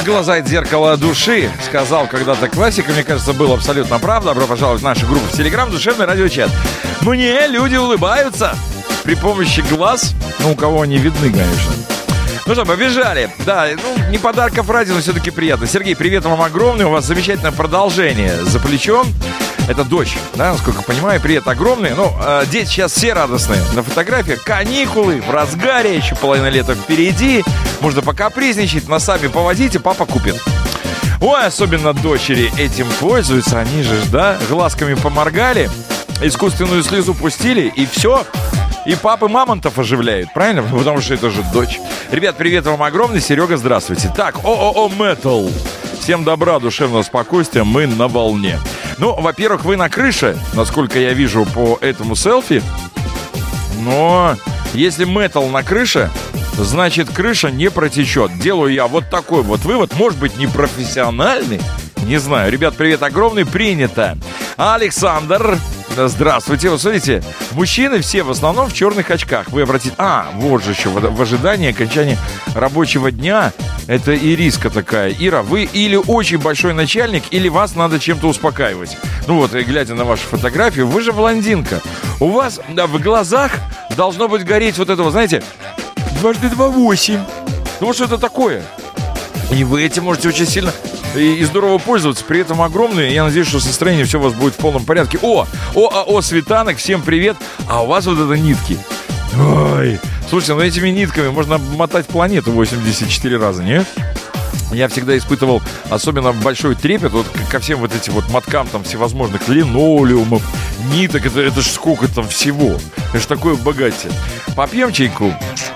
глаза — это зеркало души, сказал когда-то классик, мне кажется, было абсолютно правда. Добро пожаловать в нашу группу в Телеграм «Душевный радиочат». Мне люди улыбаются при помощи глаз, у кого они видны, конечно. Ну что, побежали. Да, не подарков ради, но все-таки приятно. Сергей, привет вам огромный. У вас замечательное продолжение за плечом. Это дочь, да, насколько я понимаю. Привет огромный. Дети сейчас все радостные. На фотографиях каникулы, в разгаре, еще половина лета впереди. Можно покапризничать, носами поводить, и папа купит. Ой, особенно дочери этим пользуются. Они же, да, глазками поморгали, искусственную слезу пустили, и все. И папы мамонтов оживляют, правильно? Потому что это же дочь. Ребят, привет вам огромный. Серега, здравствуйте. Так, ООО «Метал». Всем добра, душевного спокойствия, мы на волне. Во-первых, вы на крыше, насколько я вижу по этому селфи. Но если «Метал» на крыше, значит, крыша не протечет. Делаю я вот такой вот вывод. Может быть, не профессиональный? Не знаю. Ребят, привет огромный. Принято. Александр, здравствуйте. Вот смотрите, мужчины все в основном в черных очках. Вы обратите... вот же еще в ожидании окончания рабочего дня. Это ириска такая. Ира, вы или очень большой начальник, или вас надо чем-то успокаивать. Глядя на вашу фотографию, вы же блондинка. У вас в глазах должно быть гореть вот это, знаете, 2 × 8. Что это такое? И вы этим можете очень сильно и здорово пользоваться. При этом огромное. Я надеюсь, что состояние все у вас будет в полном порядке. ОАО «Светанок», всем привет. А у вас вот это нитки. Ой, слушайте, этими нитками можно мотать планету 84 раза, не? Я всегда испытывал особенно большой трепет ко всем вот этим вот моткам там всевозможных линолеумов, ниток. Это ж сколько там всего. Это ж такое богатие. Попьем чайку?